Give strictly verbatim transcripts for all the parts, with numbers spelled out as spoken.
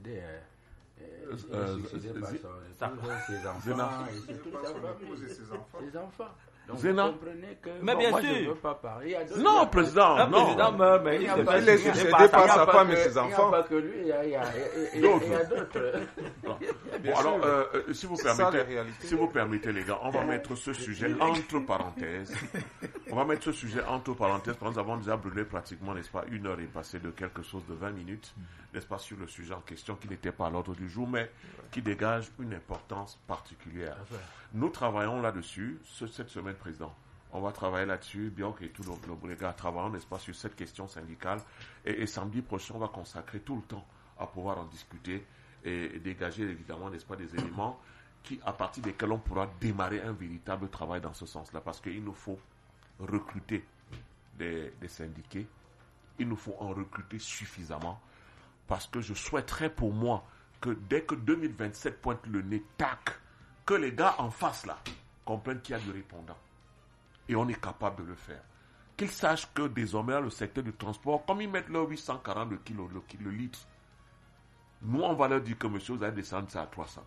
suicidé. Hein. Euh, il euh, est suicidé par Z- son, ses enfants. Zéna. Et c'est tout Pas ça, son va épouse et plus. ses enfants. Ses enfants. Donc Zéna. vous comprenez que Mais bon, bien moi sûr. je ne veux pas parler. Il y a d'autres- Non, il y a- président, Un non. président meurt, mais Il il n'y a se pas- fait il est suicider suicidé par par sa sa femme. femme et que- ses Il n'y a enfants. pas que lui, il y a, il y a, il y a- il y a- D'autres. il y a d'autres. Bon, alors, euh, euh, si vous C'est ça, la permettez, réalité. si vous permettez, les gars, on va mettre ce sujet entre parenthèses. On va mettre ce sujet entre parenthèses, parce que nous avons déjà brûlé pratiquement, n'est-ce pas, une heure et passé de quelque chose de vingt minutes, n'est-ce pas, sur le sujet en question qui n'était pas à l'ordre du jour, mais qui dégage une importance particulière. Nous travaillons là-dessus, ce- cette semaine, président. On va travailler là-dessus, bien que tous nos, nos les gars travaillent, n'est-ce pas, sur cette question syndicale. Et, et samedi prochain, on va consacrer tout le temps à pouvoir en discuter et, et dégager, évidemment, n'est-ce pas, des éléments qui, à partir desquels on pourra démarrer un véritable travail dans ce sens-là. Parce qu'il nous faut recruter des, des syndiqués. Il nous faut en recruter suffisamment. Parce que je souhaiterais pour moi que dès que deux mille vingt-sept pointe le nez, tac, que les gars en face là comprennent qu'il y a du répondant. Et on est capable de le faire. Qu'ils sachent que désormais, le secteur du transport, comme ils mettent leurs huit cent quarante kilos le, le litre, nous, on va leur dire que monsieur, vous allez descendre ça à trois cents.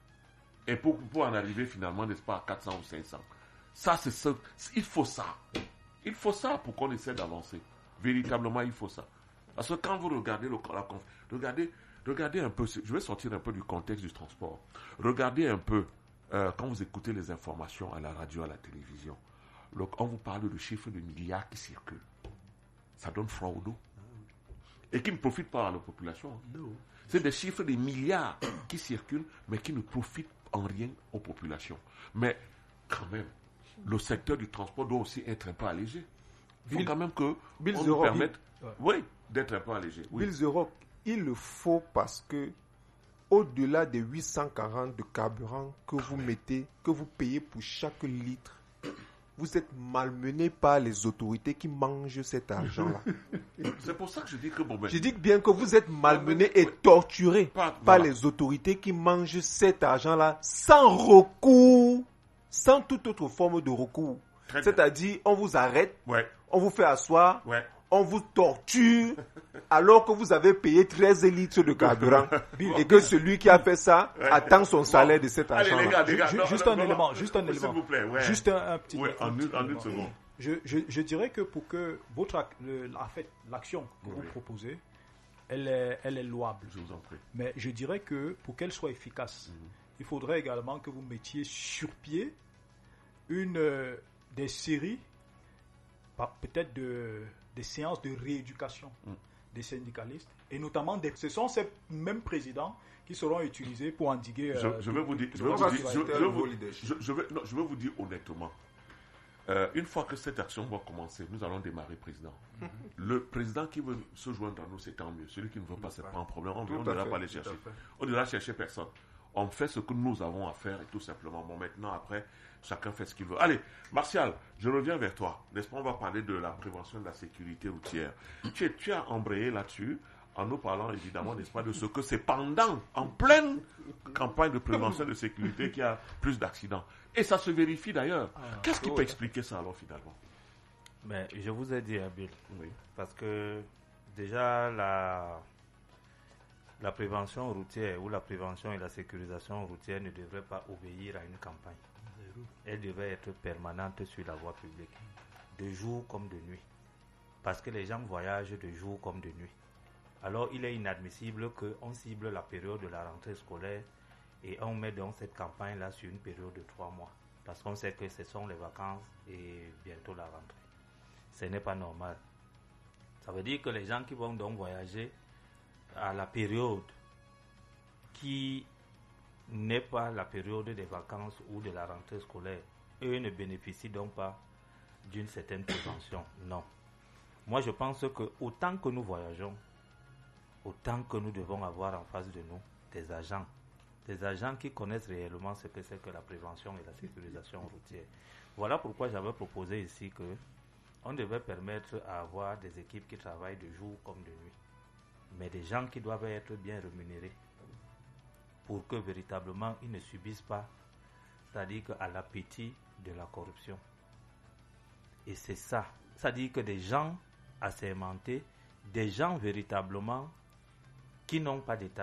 Et pour, pour en arriver finalement, n'est-ce pas, à quatre cents ou cinq cents. Ça, c'est ça. Il faut ça. Il faut ça pour qu'on essaie d'avancer. Véritablement, il faut ça. Parce que quand vous regardez le, la conf, regardez, regardez un peu, je vais sortir un peu du contexte du transport. Regardez un peu, euh, quand vous écoutez les informations à la radio, à la télévision, le, on vous parle de chiffres de milliards qui circulent. Ça donne froid au dos. Et qui ne profitent pas à la population. Hein. C'est des chiffres de milliards qui circulent, mais qui ne profitent en rien aux populations. Mais quand même, le secteur du transport doit aussi être un peu allégé. Il faut Bill- quand même que Bill on nous Zero, permette, Bill- oui, d'être un peu allégé. Oui. Bill Zero, il le faut parce que au-delà des huit cent quarante de carburant que vous mettez, que vous payez pour chaque litre, vous êtes malmené par les autorités qui mangent cet argent-là. C'est pour ça que je dis que bon, ben, Je dis bien que vous êtes malmené et torturé Pas- par voilà. les autorités qui mangent cet argent-là sans recours, sans toute autre forme de recours. Très bien. C'est-à-dire, on vous arrête, Ouais, on vous fait asseoir, ouais. on vous torture alors que vous avez payé treize litres de carburant et que celui qui a fait ça Ouais. attend son salaire de cet Allez, les argent-là. gars, les gars. Ju- non, juste non, un non, élément, non. juste un S'il élément. vous plaît, ouais. Juste un, un petit, Oui, un en petit une, en une élément. seconde. Je, je, je dirais que pour que votre ac- le- en fait, l'action que Oui. vous proposez, elle est, elle est louable. Je vous en prie. Mais je dirais que pour qu'elle soit efficace, il faudrait également que vous mettiez sur pied une euh, des séries, par- peut-être de, des séances de rééducation Mm. des syndicalistes, et notamment des, ce sont ces mêmes présidents qui seront utilisés pour endiguer. Je, euh, je tout- vais vous dire, tout- je tout vais ce vous qui dire, va je, être- je le vous- beau leadership. je- je vais, non, je vais vous dire honnêtement. Euh, une fois que cette action va commencer, nous allons démarrer, président. Le président qui veut se joindre à nous, c'est tant mieux. Celui qui ne veut pas, c'est pas un problème. On Tout on à ne ira fait, pas les tout à chercher. fait. On ne ira chercher personne. On fait ce que nous avons à faire et tout simplement. Bon, maintenant, après, chacun fait ce qu'il veut. Allez, Martial, je reviens vers toi. N'est-ce pas, on va parler de la prévention de la sécurité routière. Tu, es- tu as embrayé là-dessus en nous parlant évidemment, n'est-ce pas, de ce que c'est pendant, en pleine campagne de prévention de sécurité qu'il y a plus d'accidents. Et ça se vérifie d'ailleurs. Qu'est-ce qui peut expliquer ça alors finalement? Mais je vous ai dit, Bill, Oui. parce que déjà la, la prévention routière ou la prévention et la sécurisation routière ne devrait pas obéir à une campagne. Elle devait être permanente sur la voie publique, de jour comme de nuit. Parce que les gens voyagent de jour comme de nuit. Alors il est inadmissible qu'on cible la période de la rentrée scolaire et on met donc cette campagne-là sur une période de trois mois. Parce qu'on sait que ce sont les vacances et bientôt la rentrée. Ce n'est pas normal. Ça veut dire que les gens qui vont donc voyager à la période qui n'est pas la période des vacances ou de la rentrée scolaire, eux ne bénéficient donc pas d'une certaine prévention. Non. Moi, je pense que autant que nous voyageons, autant que nous devons avoir en face de nous des agents, des agents qui connaissent réellement ce que c'est que la prévention et la sécurisation routière. Voilà pourquoi j'avais proposé ici que on devait permettre à avoir des équipes qui travaillent de jour comme de nuit, mais des gens qui doivent être bien rémunérés pour que véritablement ils ne subissent pas, c'est-à-dire qu'à l'appétit de la corruption. Et c'est ça, c'est-à-dire que des gens assermentés, des gens véritablement qui n'ont pas d'état